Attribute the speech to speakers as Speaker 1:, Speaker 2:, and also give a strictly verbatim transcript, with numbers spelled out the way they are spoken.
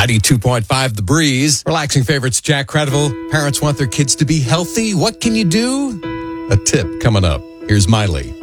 Speaker 1: ninety-two point five The Breeze. Relaxing favorites, Jack Credible. Parents want their kids to be healthy. What can you do? A tip coming up. Here's Miley.